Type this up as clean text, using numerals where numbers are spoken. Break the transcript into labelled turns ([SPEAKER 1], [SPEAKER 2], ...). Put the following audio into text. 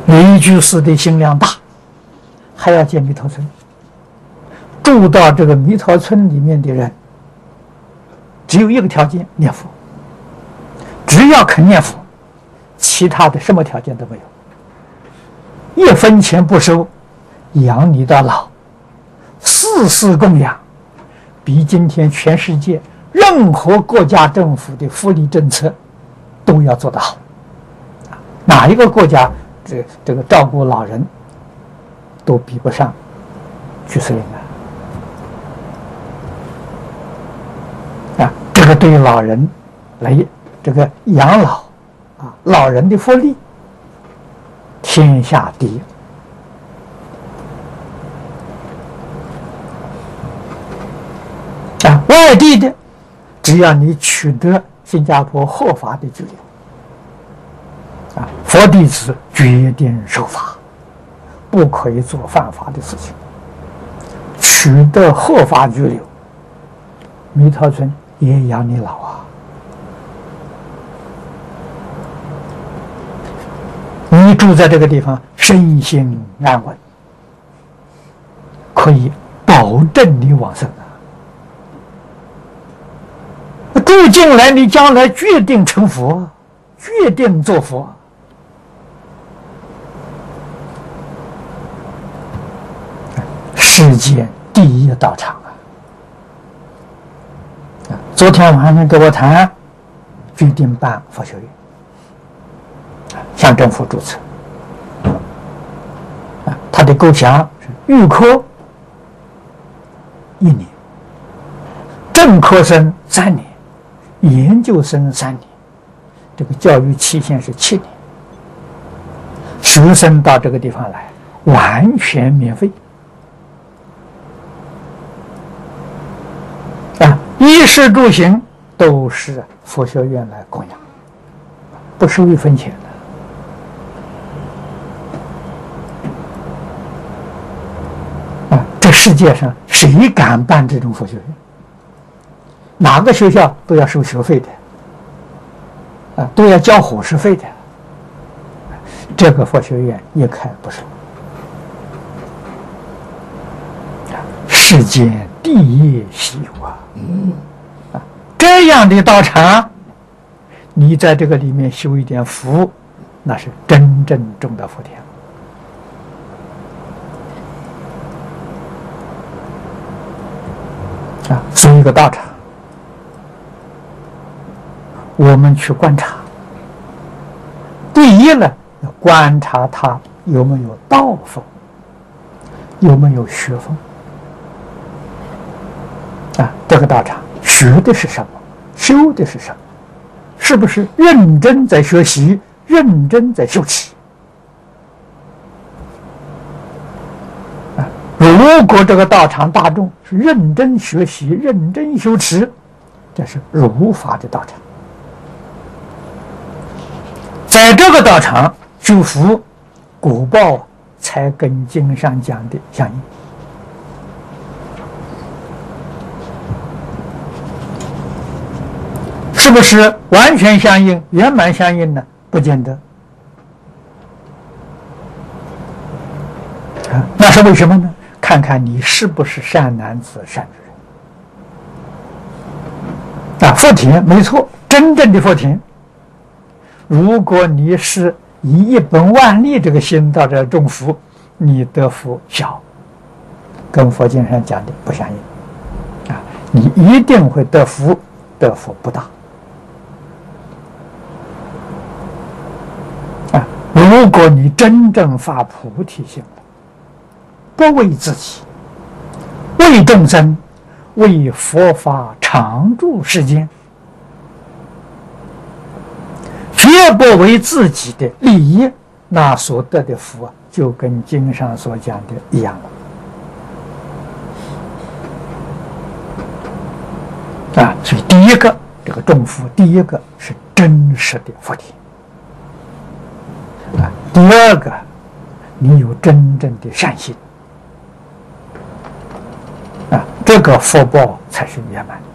[SPEAKER 1] 李居士的心量大，还要建弥陀村。住到这个弥陀村里面的人，只有一个条件：念佛。只要肯念佛，其他的什么条件都没有，一分钱不收，养你到老，事事供养，比今天全世界任何国家政府的福利政策都要做得好。哪一个国家这个照顾老人都比不上居士林啊！这个对于老人来这个养老啊，老人的福利天下第一。啊，外地的，只要你取得新加坡合法的居留，啊，佛弟子决定守法，不可以做犯法的事情。取得合法居留，弥陀村也养你老啊。你住在这个地方，身心安稳，可以保证你往生啊！住进来，你将来决定成佛，决定做佛。世界第一道场啊！昨天晚上跟我谈，决定办佛学院。向政府注册，他的构想是预科1年，正科生3年，研究生3年，这个教育期限是7年。学生到这个地方来，完全免费，衣食住行都是佛学院来供养，不收1分钱的。这世界上谁敢办这种佛学院？哪个学校都要收学费的，都要交伙食费的。这个佛学院一概不收。世间第一稀有啊！这样的道场，你在这个里面修一点福，那是真正种到福田。所以一个道场，我们去观察。第一呢，要观察他有没有道风，有没有学风。这个道场学的是什么？修的是什么？是不是认真在学习，认真在修持？如果这个道场大众是认真学习、认真修持，这是如法的道场。在这个道场修福，果报才跟经上讲的相应。是不是完全相应、圆满相应呢？不见得。那是为什么呢？看看你是不是善男子、善女人。福田没错，真正的福田。如果你是以1本万利这个心到这种福，你得福小，跟佛经上讲的不相应。你一定会得福，得福不大。如果你真正发菩提心了，不为自己，为众生，为佛法常住世间，绝不为自己的利益，那所得的福就跟经上所讲的一样了。所以第一个这个种福，第一个是真实的福田。第二个，你有真正的善心，这个福报才是圆满。